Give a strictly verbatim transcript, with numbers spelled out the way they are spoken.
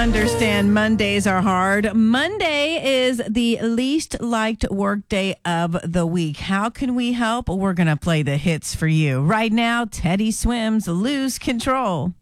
understand Mondays are hard. Monday is the least liked work day of the week. How can we help? We're going to play the hits for you. Right now, Teddy Swims, Lose Control.